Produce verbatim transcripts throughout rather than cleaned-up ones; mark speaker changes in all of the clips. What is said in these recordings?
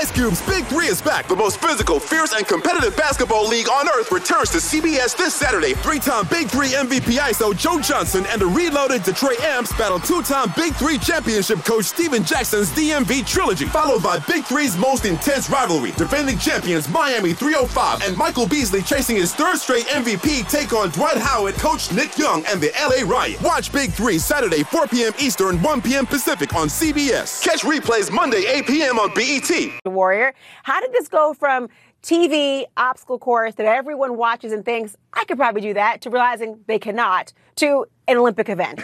Speaker 1: Ice Cube's Big Three is back. The most physical, fierce, and competitive basketball league on earth returns to C B S this Saturday. Three-time Big Three M V P I S O Joe Johnson and the reloaded Detroit Amps battle two-time Big Three championship coach Steven Jackson's D M V trilogy, followed by Big Three's most intense rivalry. Defending champions Miami three oh five and Michael Beasley chasing his third straight M V P take on Dwight Howard, coach Nick Young, and the L A Riot. Watch Big Three Saturday, four p.m. Eastern, one p.m. Pacific on C B S. Catch replays Monday, eight p.m. on B E T.
Speaker 2: Warrior, how did this go from T V obstacle course that everyone watches and thinks, I could probably do that, to realizing they cannot, to an Olympic event?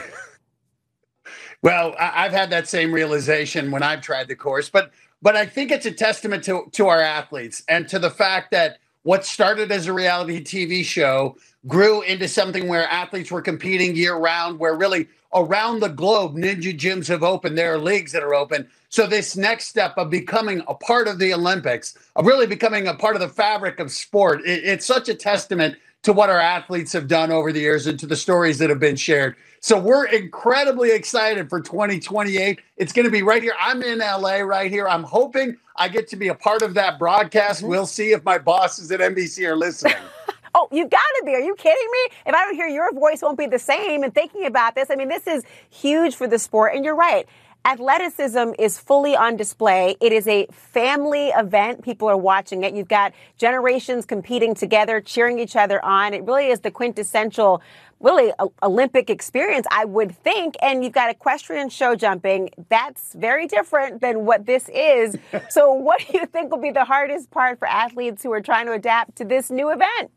Speaker 3: Well, I've had that same realization when I've tried the course, but but I think it's a testament to, to our athletes and to the fact that what started as a reality T V show grew into something where athletes were competing year round, where really around the globe, Ninja gyms have opened. There are leagues that are open. So this next step of becoming a part of the Olympics, of really becoming a part of the fabric of sport, it, it's such a testament to what our athletes have done over the years and to the stories that have been shared. So we're incredibly excited for twenty twenty-eight. It's going to be right here. I'm in L A right here. I'm hoping I get to be a part of that broadcast. Mm-hmm. We'll see if my bosses at N B C are listening.
Speaker 2: Oh, you've got to be. Are you kidding me? If I don't hear your voice, won't be the same. And thinking about this, I mean, this is huge for the sport. And you're right. Athleticism is fully on display. It is a family event. People are watching it. You've got generations competing together, cheering each other on. It really is the quintessential, really, a- Olympic experience, I would think. And you've got equestrian show jumping. That's very different than what this is. So what do you think will be the hardest part for athletes who are trying to adapt to this new event?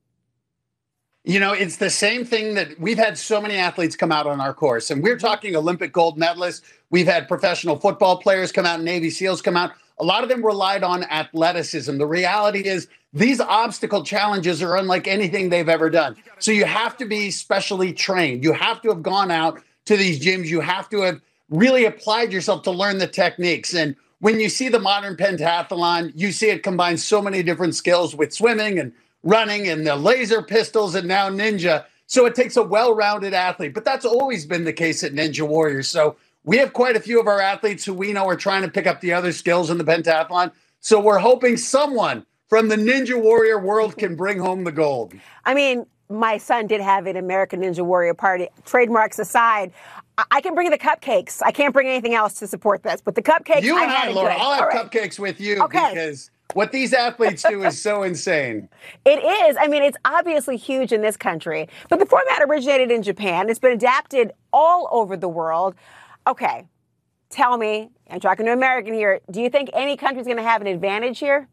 Speaker 3: You know, it's the same thing that we've had so many athletes come out on our course, and we're talking Olympic gold medalists. We've had professional football players come out, Navy SEALs come out. A lot of them relied on athleticism. The reality is these obstacle challenges are unlike anything they've ever done. So you have to be specially trained. You have to have gone out to these gyms. You have to have really applied yourself to learn the techniques. And when you see the modern pentathlon, you see it combines so many different skills with swimming and running and the laser pistols and now ninja. So it takes a well-rounded athlete, but that's always been the case at Ninja Warriors. So we have quite a few of our athletes who we know are trying to pick up the other skills in the pentathlon. So we're hoping someone from the Ninja Warrior world can bring home the gold.
Speaker 2: I mean, my son did have an American Ninja Warrior party, trademarks aside. I can bring the cupcakes. I can't bring anything else to support this, but the cupcakes,
Speaker 3: you and
Speaker 2: I,
Speaker 3: I,
Speaker 2: had
Speaker 3: Laura,
Speaker 2: good.
Speaker 3: I'll have
Speaker 2: All right.
Speaker 3: cupcakes with you
Speaker 2: Okay.
Speaker 3: because what these athletes do is so insane.
Speaker 2: It is. I mean, it's obviously huge in this country, but the format originated in Japan. It's been adapted all over the world. Okay, tell me, I'm talking to an American here, do you think any country's going to have an advantage here?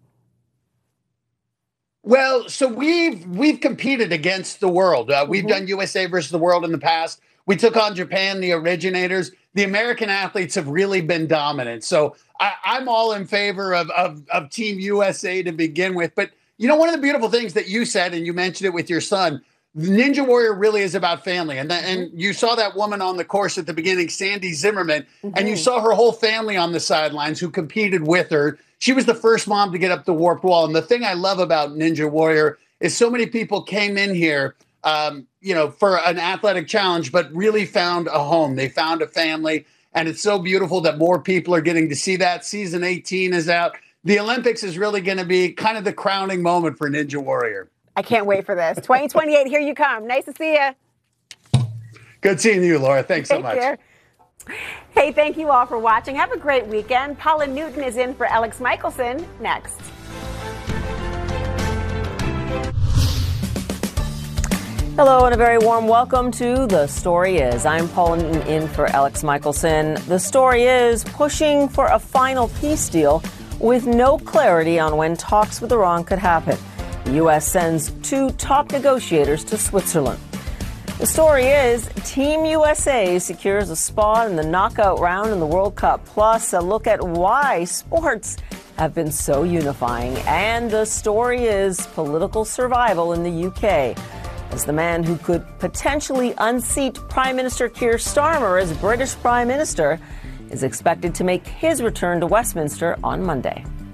Speaker 3: Well, so we've we've competed against the world. Uh, we've
Speaker 2: Mm-hmm.
Speaker 3: done U S A versus the world in the past. We took on Japan, the originators. The American athletes have really been dominant. So I, I'm all in favor of, of, of Team U S A to begin with. But, you know, one of the beautiful things that you said, and you mentioned it with your son, Ninja Warrior really is about family. And, that, and you saw that woman on the course at the beginning, Sandy Zimmerman, mm-hmm. and you saw her whole family on the sidelines who competed with her. She was the first mom to get up the warped wall. And the thing I love about Ninja Warrior is so many people came in here Um, you know, for an athletic challenge, but really found a home. They found a family, and it's so beautiful that more people are getting to see that. Season eighteen is out. The Olympics is really going to be kind of the crowning moment for Ninja Warrior.
Speaker 2: I can't wait for this. twenty twenty-eight, here you come. Nice to see you.
Speaker 3: Good seeing you, Laura. Thanks so
Speaker 2: Take
Speaker 3: much.
Speaker 2: care. Hey, thank you all for watching. Have a great weekend. Paula Newton is in for Alex Michelson next. Hello and a very warm welcome to The Story Is. I'm Paula Newton in for Alex Michelson. The Story Is pushing for a final peace deal with no clarity on when talks with Iran could happen. The U S sends two top negotiators to Switzerland. The Story Is Team U S A secures a spot in the knockout round in the World Cup. Plus, a look at why sports have been so unifying. And the story is political survival in the U K, as the man who could potentially unseat Prime Minister Keir Starmer as British Prime Minister is expected to make his return to Westminster on Monday.